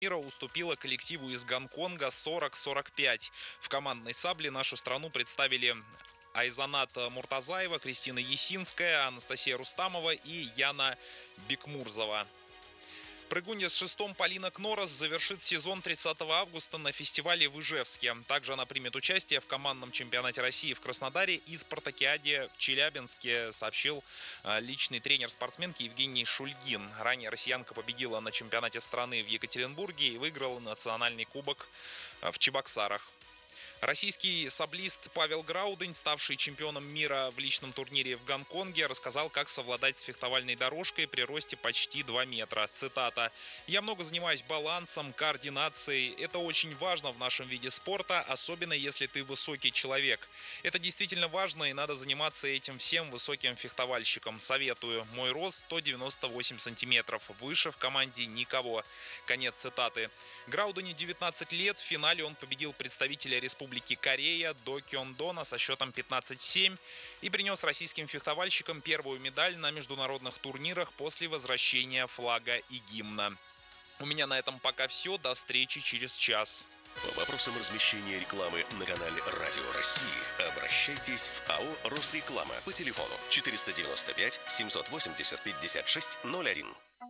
мира уступила коллективу из Гонконга 40-45. В командной сабле нашу страну представили Айзанат Муртазаева, Кристина Есинская, Анастасия Рустамова и Яна Бекмурзова. Прыгунья с шестом Полина Кнорос завершит сезон 30 августа на фестивале в Ижевске. Также она примет участие в командном чемпионате России в Краснодаре и спартакиаде в Челябинске, сообщил личный тренер спортсменки Евгений Шульгин. Ранее россиянка победила на чемпионате страны в Екатеринбурге и выиграла национальный кубок в Чебоксарах. Российский саблист Павел Граудень, ставший чемпионом мира в личном турнире в Гонконге, рассказал, как совладать с фехтовальной дорожкой при росте почти 2 метра. Цитата. «Я много занимаюсь балансом, координацией. Это очень важно в нашем виде спорта, особенно если ты высокий человек. Это действительно важно, и надо заниматься этим всем высоким фехтовальщикам. Советую. Мой рост 198 сантиметров. Выше в команде никого». Конец цитаты. Грауденю 19 лет. В финале он победил представителя Республики Корея До Кён Дона со счетом 15-7 и принес российским фехтовальщикам первую медаль на международных турнирах после возвращения флага и гимна. У меня на этом пока все. До встречи через час. По вопросам размещения рекламы на канале Радио России обращайтесь в АО «Росреклама» по телефону 495 780 5601.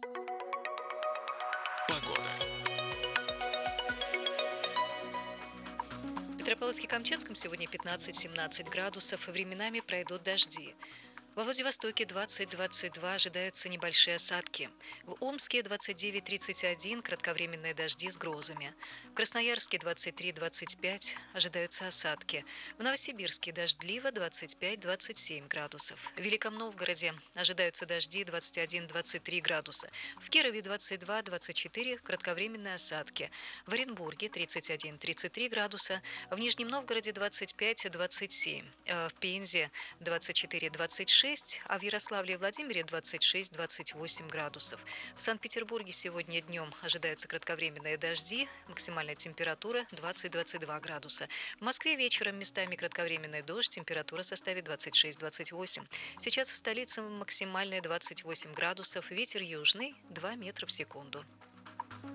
Погода. В Петропавловске-Камчатском сегодня 15-17 градусов, и временами пройдут дожди. Во Владивостоке 20-22 ожидаются небольшие осадки. В Омске 29-31 кратковременные дожди с грозами. В Красноярске 23-25 ожидаются осадки. В Новосибирске дождливо 25-27 градусов. В Великом Новгороде ожидаются дожди 21-23 градуса. В Кирове 22-24 кратковременные осадки. В Оренбурге 31-33 градуса. В Нижнем Новгороде 25-27. В Пензе 24-26, а в Ярославле и Владимире 26-28 градусов. В Санкт-Петербурге сегодня днем ожидаются кратковременные дожди, максимальная температура 20-22 градуса. В Москве вечером местами кратковременный дождь, температура составит 26-28. Сейчас в столице максимальная 28 градусов, ветер южный 2 метра в секунду.